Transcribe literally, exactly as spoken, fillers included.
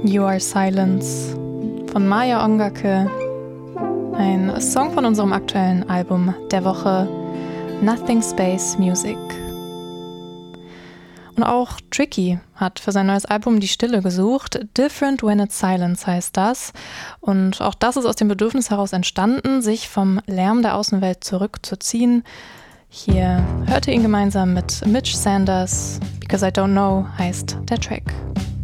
You Are Silence von Maya Ongake, ein Song von unserem aktuellen Album der Woche Nothing Space Music. Und auch Tricky hat für sein neues Album die Stille gesucht. Different When It's Silence heißt das. Und auch das ist aus dem Bedürfnis heraus entstanden, sich vom Lärm der Außenwelt zurückzuziehen. Hier hört ihr ihn gemeinsam mit Mitch Sanders. Because I Don't Know heißt der Track.